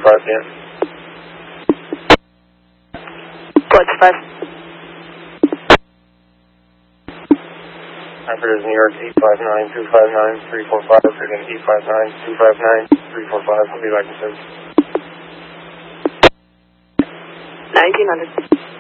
PM. What's 5? Hartford is New York 859-259-345. Again, 859-259-345. I'll be back in service. 1900.